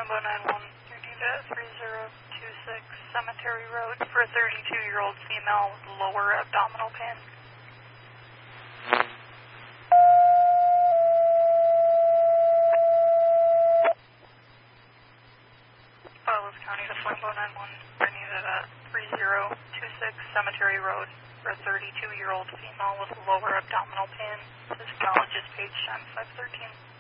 Flambeau 911, you need a 3026 Cemetery Road for a 32-year-old female with lower abdominal pain. Butler County to Flambeau 911, you needed a 3026 Cemetery Road for a 32-year-old female with lower abdominal pain. This college is page 513.